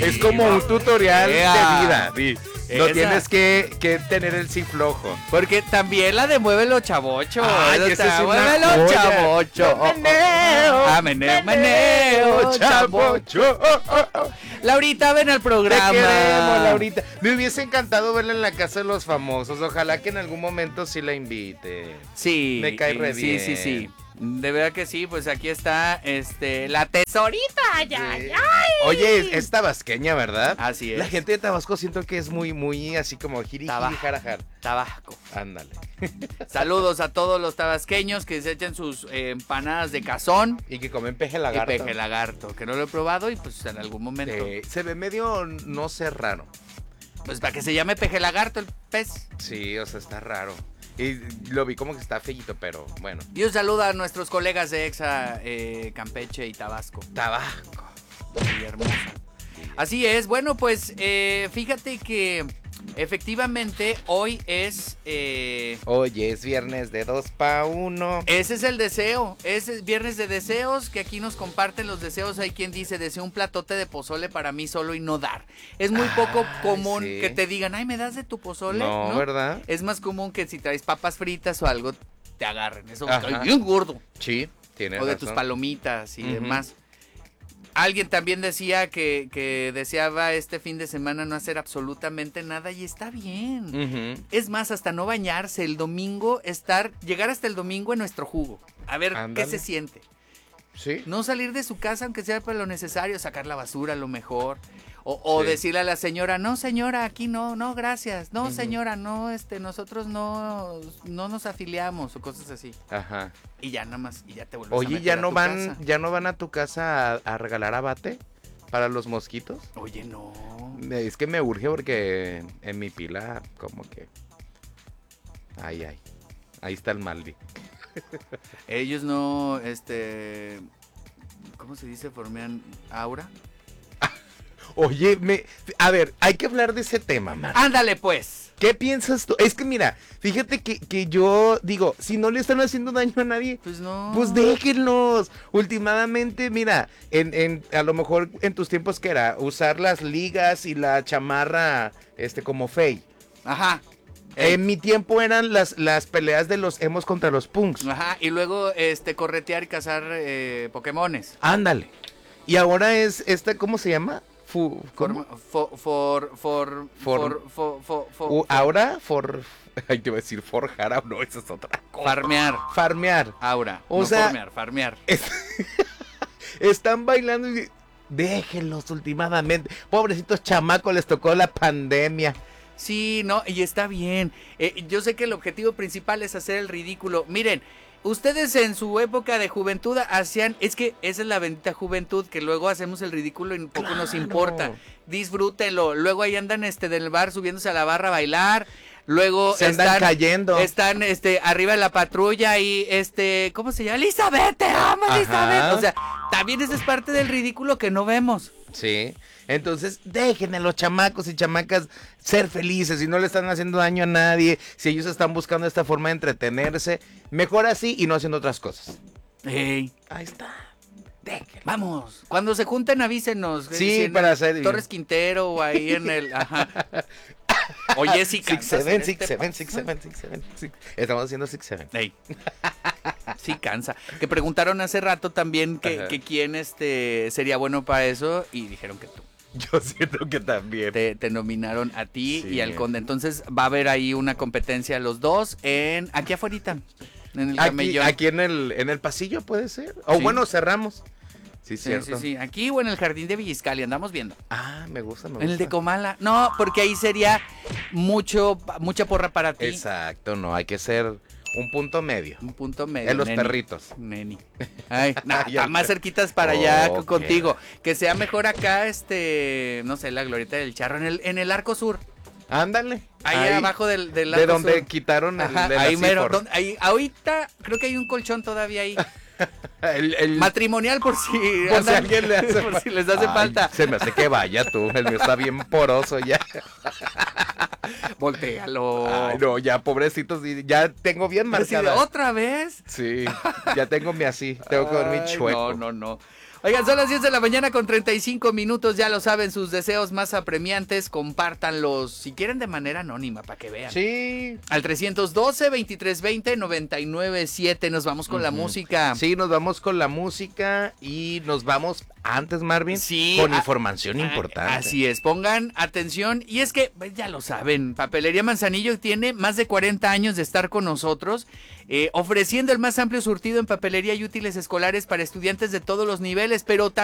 Es como un tutorial de vida. No Esa. tienes que tener el sí flojo. Porque también la de Muévelo Chavocho. Ay, esa es una Muévelo joya. Chavocho. Meneo, Chavocho. Laurita, ven al Te programa. queremos, Laurita. Me hubiese encantado verla en la casa de los famosos. Ojalá que en algún momento sí la invite. Sí. Me cae re Sí, sí, bien. sí. De verdad que sí, pues aquí está la tesorita. Ay, ay, ay. Oye, es tabasqueña, ¿verdad? Así es. La gente de Tabasco siento que es muy así como jiri, Taba- jiri, jarajar. Tabasco. Ándale. Saludos a todos los tabasqueños que se echan sus empanadas de cazón Y que comen peje lagarto. y peje lagarto, que no lo he probado y pues en algún momento. Se ve medio, no sé, raro. Pues para que se llame peje lagarto el pez. Sí, o sea, está raro. Y lo vi como que está feíto, pero bueno. Y un saludo a nuestros colegas de Exa, Campeche y Tabasco. Tabasco. Muy hermosa. Así es, bueno, pues fíjate que efectivamente hoy es... Oye, es viernes de 2 pa 1. Ese es el deseo, ese es viernes de deseos, que aquí nos comparten los deseos. Hay quien dice, deseo un platote de pozole para mí solo y no dar. Es muy poco común sí. que te digan, ay, ¿me das de tu pozole? No, ¿verdad? Es más común que si traes papas fritas o algo, te agarren. Eso Ajá. está bien gordo. Sí, tienes O de razón. tus palomitas y Ujú. demás. Alguien también decía que deseaba este fin de semana no hacer absolutamente nada y está bien. Ujú. Es más, hasta no bañarse el domingo, llegar hasta el domingo en nuestro jugo. A ver Ándale. qué se siente. Sí. No salir de su casa aunque sea para lo necesario, sacar la basura a lo mejor. O Sí. decirle a la señora, no señora, aquí no, gracias. No Ujú. señora, no, nosotros no nos afiliamos o cosas así. Ajá. Y ya nada más, y ya te vuelves a Oye, meter ¿ya a no tu van, casa. ya no van a tu casa a regalar abate para los mosquitos? Oye, no. Es que me urge porque en mi pila como que... Ay, ahí está el Maldi. Ellos no, ¿cómo se dice? Formean aura. Oye, a ver, hay que hablar de ese tema, man. Ándale pues. ¿Qué piensas tú? Es que mira, fíjate que yo digo, si no le están haciendo daño a nadie, Pues no. pues déjenlos. Últimamente, mira, a lo mejor en tus tiempos que era usar las ligas y la chamarra, como fey. Ajá. En mi tiempo eran las peleas de los emos contra los punks. Ajá. Y luego, corretear y cazar Pokémones. Ándale. Y ahora es ¿cómo se llama? ¿Cómo? Ahora, ay, te iba a decir forjar, no, esa es otra cosa. Farmear. Farmear. Aura. O no sea, farmear. Están bailando y déjenlos últimamente. Pobrecitos chamacos, les tocó la pandemia. Sí, no, y está bien. Yo sé que el objetivo principal es hacer el ridículo. Miren, ustedes en su época de juventud hacían, es que esa es la bendita juventud, que luego hacemos el ridículo y poco nos importa. Disfrútenlo. Luego ahí andan del bar subiéndose a la barra a bailar. Luego Se andan cayendo. Están arriba de la patrulla y ¿cómo se llama? Elizabeth, te amo, Elizabeth. O sea, también esa es parte del ridículo que no vemos. Sí. Entonces, dejen a los chamacos y chamacas ser felices. Si no le están haciendo daño a nadie, si ellos están buscando esta forma de entretenerse, mejor así y no haciendo otras cosas. Ey. Ahí está. Déjenlo. Vamos, cuando se junten avísenos. Sí, Si en para el hacer... Torres Quintero o ahí en el... Ajá. Oye, sí, cansas en Six, este seven. Estamos haciendo 6-7. Ey. Sí, cansa. Que preguntaron hace rato también que quién sería bueno para eso y dijeron que tú. Yo siento que también. Te nominaron a ti Sí. y al Conde. Entonces va a haber ahí una competencia los dos aquí afuera, en el camellón. Aquí en el pasillo puede ser. O Sí. bueno, cerramos. Sí, Sí, cierto. sí. Aquí o en el jardín de Villiscali, andamos viendo. Ah, me gusta. En el de Comala. No, porque ahí sería mucha porra para ti. Exacto, no, hay que ser un punto medio. Un punto medio. En los neni. perritos. Neni. Ay, Ya más sé. cerquitas para allá Ok. contigo. Que sea mejor acá, no sé, la glorieta del charro, en el arco sur. Ándale. Ahí abajo del de arco donde sur. quitaron Ajá, de la ahí mero. C4. Ahorita creo que hay un colchón todavía ahí. El Matrimonial por si por si alguien le hace por si les hace Ay, falta. Se me hace que vaya tú, el mío está bien poroso ya. Voltéalo. Ay, no, ya pobrecitos, ya tengo bien Así de, marcada. ¿otra vez? Sí, ya tengo mi así, tengo que dormir Ay, chueco. No. Oigan, son las 10 de la mañana con 35 minutos, ya lo saben, sus deseos más apremiantes, compártanlos, si quieren de manera anónima, para que vean. Sí. Al 312-2320-997, nos vamos con la música. Sí, nos vamos con la música y nos vamos antes, Marvin, Sí, con información importante. Así es, pongan atención, y es que, pues, ya lo saben, Papelería Manzanillo tiene más de 40 años de estar con nosotros, ofreciendo el más amplio surtido en papelería y útiles escolares para estudiantes de todos los niveles, pero también